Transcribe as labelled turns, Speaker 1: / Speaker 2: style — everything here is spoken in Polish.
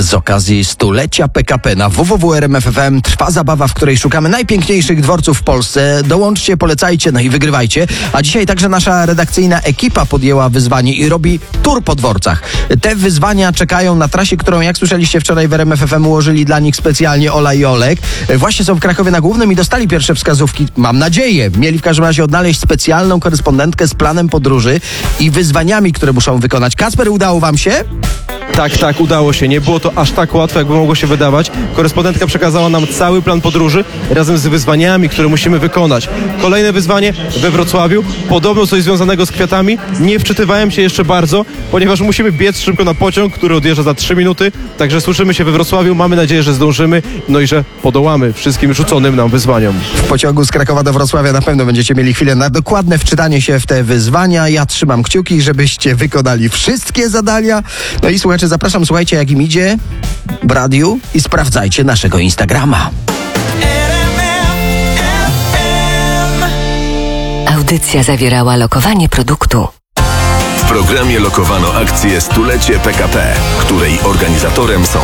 Speaker 1: Z okazji stulecia PKP na www.rmf.fm trwa zabawa, w której szukamy najpiękniejszych dworców w Polsce. Dołączcie, polecajcie, no i wygrywajcie. A dzisiaj także nasza redakcyjna ekipa podjęła wyzwanie i robi tour po dworcach. Te wyzwania czekają na trasie, którą, jak słyszeliście wczoraj w RMF.fm, ułożyli dla nich specjalnie Ola i Olek. Właśnie są w Krakowie na Głównym i dostali pierwsze wskazówki. Mam nadzieję. Mieli w każdym razie odnaleźć specjalną korespondentkę z planem podróży i wyzwaniami, które muszą wykonać. Kacper, udało wam się?
Speaker 2: Tak, udało się. Nie było to aż tak łatwe, jakby mogło się wydawać. Korespondentka przekazała nam cały plan podróży razem z wyzwaniami, które musimy wykonać. Kolejne wyzwanie we Wrocławiu. Podobno coś związanego z kwiatami. Nie wczytywałem się jeszcze bardzo, ponieważ musimy biec szybko na pociąg, który odjeżdża za 3 minuty. Także słyszymy się we Wrocławiu. Mamy nadzieję, że zdążymy, no i że podołamy wszystkim rzuconym nam wyzwaniom.
Speaker 1: W pociągu z Krakowa do Wrocławia na pewno będziecie mieli chwilę na dokładne wczytanie się w te wyzwania. Ja trzymam kciuki, żebyście wykonali wszystkie zadania. No i słuchajcie, zapraszam, słuchajcie, jak im idzie w radiu i sprawdzajcie naszego Instagrama.
Speaker 3: Audycja zawierała lokowanie produktu.
Speaker 4: W programie lokowano akcję Stulecie PKP, której organizatorem są